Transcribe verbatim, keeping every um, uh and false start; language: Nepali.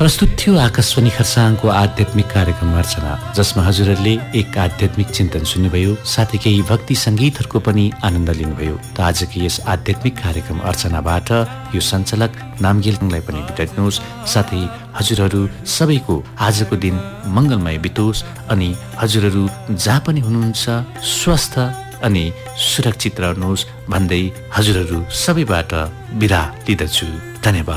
प्रस्तुत थियो आकाशवाणी खरसाङको आध्यात्मिक कार्यक्रम अर्चना, जसमा हजुरहरूले एक आध्यात्मिक चिन्तन सुन्नुभयो, साथै केही भक्ति सङ्गीतहरूको पनि आनन्द लिनुभयो। त आजको यस आध्यात्मिक कार्यक्रम अर्चनाबाट यो सञ्चालक नामगेललाई पनि बिदा दिनुहोस्, साथै हजुरहरू सबैको आजको दिन मङ्गलमय बितोस् अनि हजुरहरू जहाँ पनि हुनुहुन्छ स्वस्थ अनि सुरक्षित रहनुहोस् भन्दै हजुरहरू सबैबाट बिदा लिदछु। धन्यवाद।